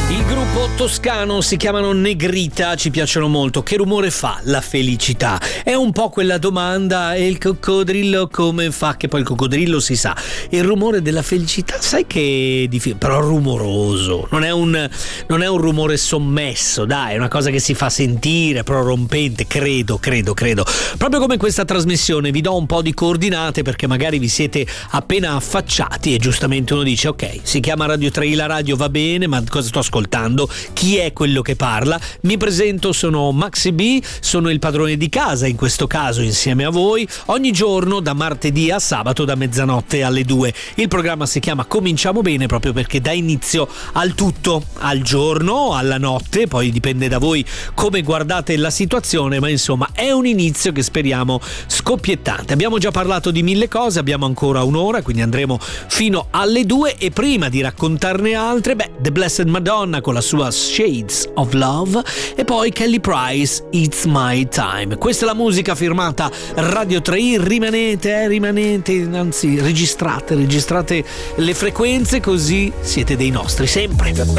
Il gruppo toscano si chiamano Negrita, ci piacciono molto. Che rumore fa la felicità? È un po' quella domanda, e il coccodrillo come fa? Che poi il coccodrillo si sa. Il rumore della felicità, sai che però rumoroso. Non è un rumore sommesso, dai, è una cosa che si fa sentire, però rompente, credo. Proprio come questa trasmissione, vi do un po' di coordinate perché magari vi siete appena affacciati e giustamente uno dice ok, si chiama Radio 3, la radio va bene, ma cosa sto ascoltando? Chi è quello che parla? Mi presento, sono Maxi B, sono il padrone di casa in questo caso insieme a voi ogni giorno da martedì a sabato da mezzanotte alle 2. Il programma si chiama Cominciamo Bene proprio perché dà inizio al tutto, al giorno, alla notte, poi dipende da voi come guardate la situazione, ma insomma è un inizio che speriamo scoppiettante. Abbiamo già parlato di mille cose, abbiamo ancora un'ora, quindi andremo fino alle 2 e prima di raccontarne altre, The Blessed Madonna con la sua Shades of Love e poi Kelly Price, It's My Time. Questa è la musica firmata Radio 3. Rimanete, anzi registrate le frequenze così siete dei nostri sempre.